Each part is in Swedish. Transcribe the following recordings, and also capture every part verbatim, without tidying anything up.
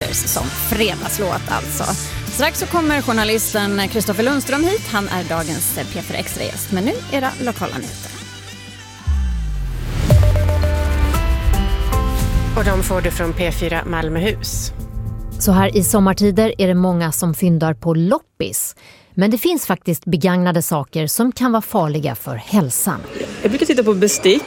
Fighters som fredagslåt alltså. Strax så kommer journalisten Kristoffer Lundström hit. Han är dagens P fyra Extra-gäst. Men nu är det lokala nyheter. Och de får du från P fyra Malmöhus. Så här i sommartider är det många som fyndar på loppis. Men det finns faktiskt begagnade saker som kan vara farliga för hälsan. Jag brukar titta på bestick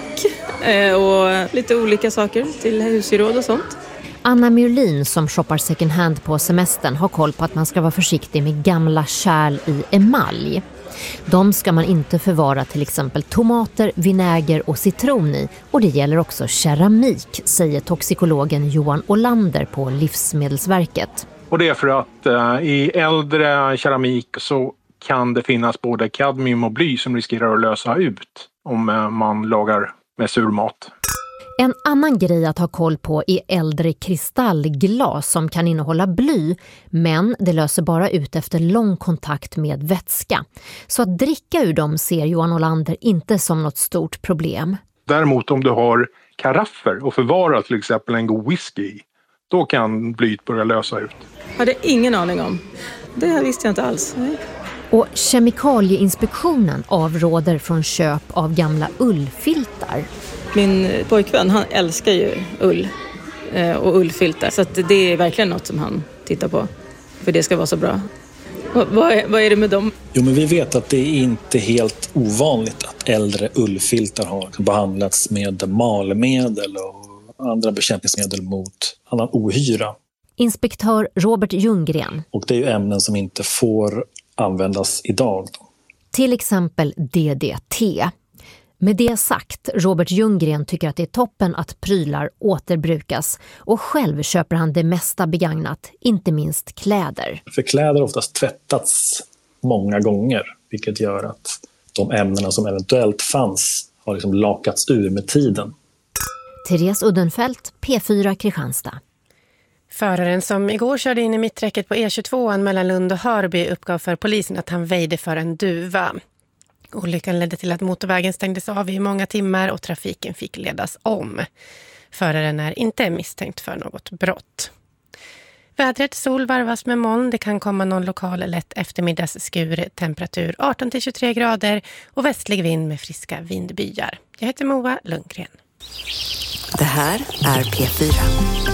och lite olika saker till husgeråd och sånt. Anna Myrlin som shoppar second hand på semestern har koll på att man ska vara försiktig med gamla kärl i emalj. De ska man inte förvara till exempel tomater, vinäger och citron i. Och det gäller också keramik, säger toxikologen Johan Olander på Livsmedelsverket. Och det är för att eh, i äldre keramik så kan det finnas både kadmium och bly som riskerar att lösa ut om eh, man lagar med surmat. En annan grej att ha koll på är äldre kristallglas som kan innehålla bly, men det löser bara ut efter lång kontakt med vätska. Så att dricka ur dem ser Johan Olander inte som något stort problem. Däremot om du har karaffer och förvarar till exempel en god whisky i, då kan blyet börja lösa ut. Hade ingen aning om. Det visste jag inte alls. Nej. Och Kemikalieinspektionen avråder från köp av gamla ullfiltar. Min pojkvän, han älskar ju ull och ullfiltar. Så att det är verkligen något som han tittar på. För det ska vara så bra. Och vad, är, vad är det med dem? Jo, men vi vet att det är inte helt ovanligt att äldre ullfiltar har behandlats med malmedel och andra bekämpningsmedel mot annan ohyra. Inspektör Robert Ljunggren. Och det är ju ämnen som inte får användas idag. Till exempel D D T. Med det sagt, Robert Ljunggren tycker att det är toppen att prylar återbrukas och själv köper han det mesta begagnat, inte minst kläder. För kläder har oftast tvättats många gånger, vilket gör att de ämnena som eventuellt fanns har liksom lakats ur med tiden. Therese Uddenfelt, P fyra Kristianstad. Föraren som igår körde in i mitträcket på E tjugotvå mellan Lund och Hörby uppgav för polisen att han väjde för en duva. Olyckan ledde till att motorvägen stängdes av i många timmar och trafiken fick ledas om. Föraren är inte misstänkt för något brott. Vädret, sol varvas med moln. Det kan komma någon lokal lätt eftermiddagsskur, temperatur arton till tjugotre grader och västlig vind med friska vindbyar. Jag heter Moa Lundgren. Det här är P fyra.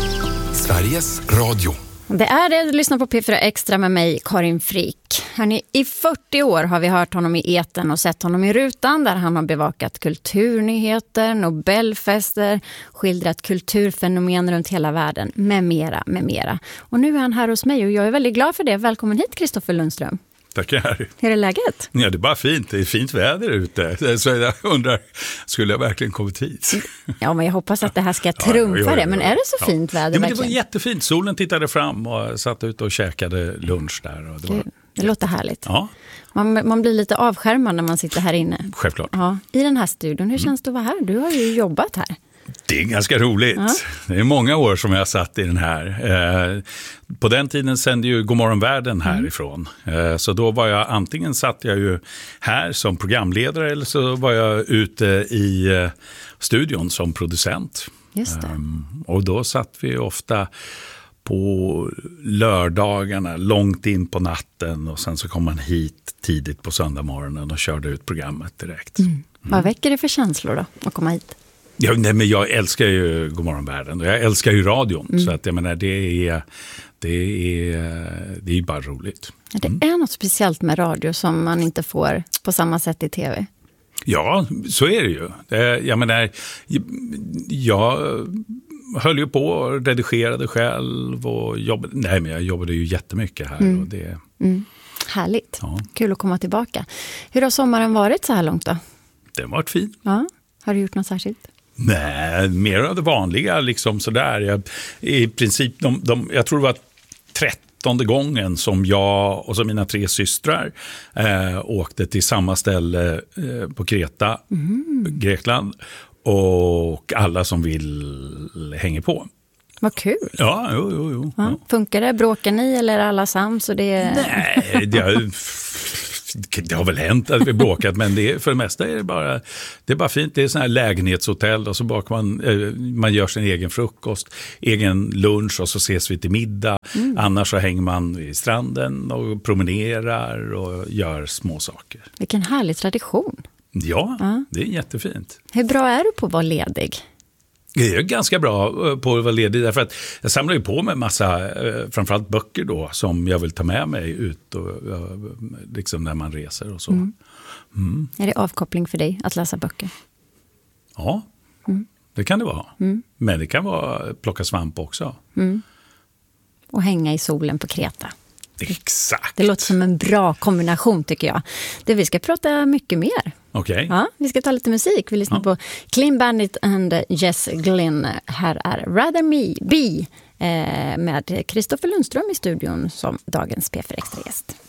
Sveriges Radio. Det är det, du lyssnar på P fyra Extra med mig, Karin Frick. Hörrni, i fyrtio år har vi hört honom i etern och sett honom i rutan där han har bevakat kulturnyheter, Nobelfester, skildrat kulturfenomen runt hela världen, med mera, med mera. Och nu är han här hos mig och jag är väldigt glad för det. Välkommen hit, Kristoffer Lundström. Tackar. Hur är läget? Ja, det är bara fint. Det är fint väder ute. Så jag undrar, skulle jag verkligen kommit hit? Ja, men jag hoppas att det här ska trumfa ja, det. Men är det så ja. fint väder? Ja, men det var jättefint. Solen tittade fram och satt ut och käkade lunch där. Och det, var det, det låter härligt. Ja. Man, man blir lite avskärmad när man sitter här inne. Självklart. Ja, i den här studion. Hur känns det att vara här? Du har ju jobbat här. Det är ganska roligt. Ja. Det är många år som jag satt i den här. Eh, på den tiden sände ju Godmorgon Världen härifrån. Mm. Eh, så då var jag, antingen satt jag ju här som programledare eller så var jag ute i eh, studion som producent. Just det. Eh, och då satt vi ofta på lördagarna långt in på natten och sen så kom man hit tidigt på söndagmorgonen och körde ut programmet direkt. Mm. Mm. Vad väcker det för känslor då att komma hit? Ja, nej, men jag älskar ju Godmorgon Världen och jag älskar ju radion. Mm. Så att jag menar, det är, det är, det är ju bara roligt. Ja, det är något speciellt med radio som man inte får på samma sätt i tv. Ja, så är det ju. Jag menar, jag höll ju på och redigerade själv och jobbade. Nej, men jag jobbade ju jättemycket här. Mm. Och det... Mm. Härligt. Ja. Kul att komma tillbaka. Hur har sommaren varit så här långt då? Det har varit fin. Ja. Har du gjort något särskilt? Nej, mer av det vanliga liksom sådär. Jag, i princip, de, de, jag tror det var trettonde gången som jag och så mina tre systrar eh, åkte till samma ställe eh, på Kreta, mm. Grekland. Och alla som vill hänger på. Vad kul. Ja, jo, jo, jo. Ja. Funkar det? Bråkar ni eller är alla sams? Och det är... Nej, det är... Det har väl hänt att vi bråkat, men det är, för det mesta är det bara, det är bara fint. Det är sån här lägenhetshotell och så bakar man, man gör sin egen frukost, egen lunch och så ses vi till middag. Mm. Annars så hänger man i stranden och promenerar och gör små saker. Vilken härlig tradition. Ja, ja, det är jättefint. Hur bra är du på att vara ledig? Jag är ganska bra på att vara ledig därför att jag samlar ju på mig massa, framförallt böcker då, som jag vill ta med mig ut och, liksom när man reser och så. Mm. Mm. Är det avkoppling för dig att läsa böcker? Ja, mm. det kan det vara. Mm. Men det kan vara plocka svamp också. Mm. Och hänga i solen på Kreta. Exakt. Det låter som en bra kombination tycker jag. Det vi ska prata mycket mer. Okej. Okay. Ja, vi ska ta lite musik. Vi lyssnar ja. på Clean Bandit and Jess Glynn. Här är Rather Me Be eh, med Kristoffer Lundström i studion som dagens P fyra Extra-gäst.